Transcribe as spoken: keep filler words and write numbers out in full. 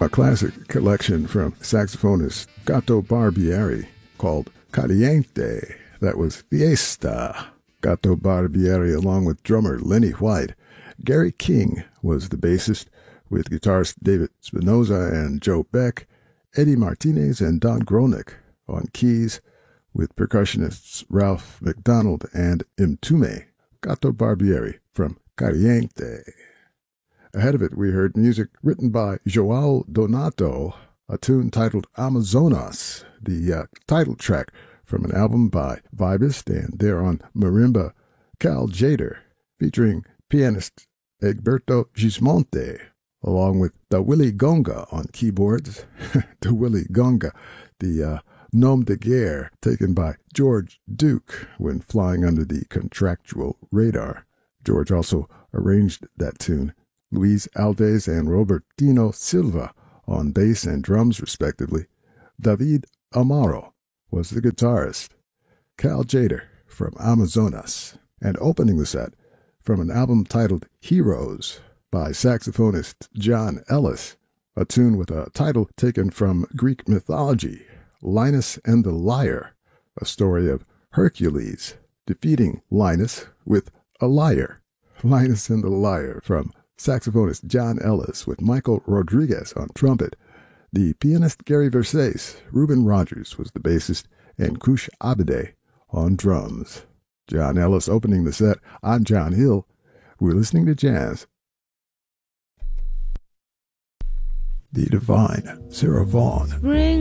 a classic collection from saxophonist Gato Barbieri called Caliente. That was Fiesta. Gato Barbieri along with drummer Lenny White. Gary King was the bassist, with guitarist David Spinoza and Joe Beck, Eddie Martinez and Don Gronick on keys, with percussionists Ralph McDonald and Imtume. Gato Barbieri from Caliente. Ahead of it, we heard music written by Joao Donato, a tune titled Amazonas, the uh, title track from an album by Vibist, and there on marimba, Cal Jader, featuring pianist Egberto Gismonte, along with the Willy Gonga on keyboards. The Willy Gonga, the uh, nom de guerre taken by George Duke when flying under the contractual radar. George also arranged that tune. Luis Alves and Robertino Silva on bass and drums, respectively. David Amaro was the guitarist. Cal Jader from Amazonas. And opening the set from an album titled Heroes by saxophonist John Ellis, a tune with a title taken from Greek mythology, Linus and the Lyre, a story of Hercules defeating Linus with a lyre. Linus and the Lyre from saxophonist John Ellis with Michael Rodriguez on trumpet. The pianist Gary Versace, Reuben Rogers was the bassist, and Kush Abede on drums. John Ellis opening the set. I'm John Hill. We're listening to jazz. The divine Sarah Vaughan. Bring